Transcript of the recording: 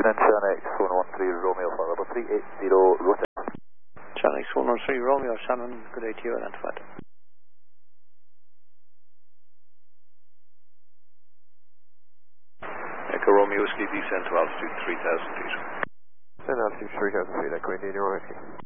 Shannon X113 Romeo for level 380 rotate. Shannon X113 Romeo, Shannon, good day to you, identified. Echo Romeo, Whiskey, descend to altitude 3,000 feet. Descend altitude 3,000 feet, Echo India, you're right.